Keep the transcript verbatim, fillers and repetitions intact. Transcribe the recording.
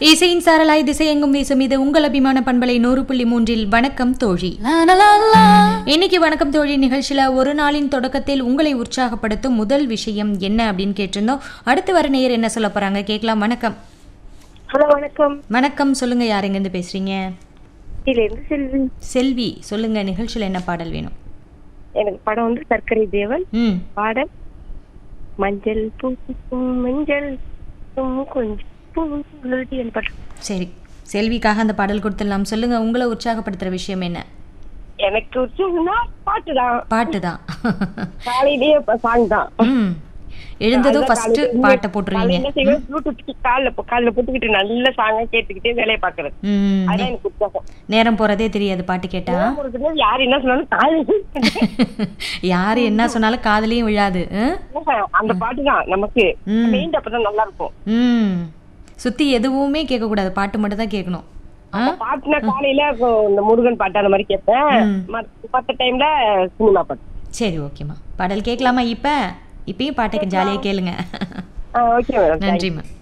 இசையின் சாரலாய் திசையெங்கும் வீசும் இது உங்கள் அபிமான பண்பலை நூறு புள்ளி மூன்றில் வணக்கம் தோழி. இன்னைக்கு வணக்கம் தோழி நிகழ்ச்சியில ஒரு நாளின் தொடக்கத்தில் உங்களை உற்சாகப்படுத்தும் முதல் விஷயம் என்ன அப்படின்னு கேட்டிருந்தோம். அடுத்து வர நேயர் என்ன சொல்ல போறாங்க கேட்கலாம். வணக்கம். ஹலோ வணக்கம். வணக்கம், சொல்லுங்க, யார் எங்க இருந்து பேசுறீங்க? செல்வி. செல்வி, சொல்லுங்க, நிகழ்ச்சியில என்ன பாடல் வேணும்? எனக்கு படம் வந்து சர்க்கரை தேவன். ம் பாடல் மஞ்சள் பூக்கும் மஞ்சள் கொஞ்சம் சரி, செல்விக்காக அந்த பாடல் கொடுத்துடலாம். சொல்லுங்க, உங்களை உற்சாகப்படுத்துற விஷயம் என்ன? எனக்கு உற்சாகம்னா பாட்டு தான். பாட்டு தான். காலையிலேயே சாங் தான். ம் எழுந்ததும் ஃபர்ஸ்ட் பாட்டை போட்டுருவீங்க. என்ன செய்வேன், ப்ளூடூத் கால்ல கால்ல போட்டுக்கிட்டு நல்ல சாங்கா கேட்டுக்கிட்டே வேலையை பாக்குறது. அதான் எனக்கு உற்சாகம். நேரம் போறதே தெரியாது பாட்டு கேட்டா. யாரு என்ன சொன்னாலும் காலையில யாரு என்ன சொன்னாலும் காதுலயும் விழாது. அந்த பாட்டு தான் நமக்கு மெயின். அப்பதான் நல்லா இருக்கும். ம் சுத்தி எதுவுமே கேட்க கூடாது, பாட்டு மட்டும் தான் கேட்கணும். பாட்டுனா காலையில இந்த முருகன் பாட்டு அந்த மாதிரி கேட்பேன். மத்த டைம்ல சினிமா பாட்டு. சரி, ஓகேம்மா, பாடல் கேட்கலாமா? இப்ப இப்பயும் பாட்டுக்கு ஜாலியா கேளுங்க. ஓகே மேடம், நன்றிம்மா.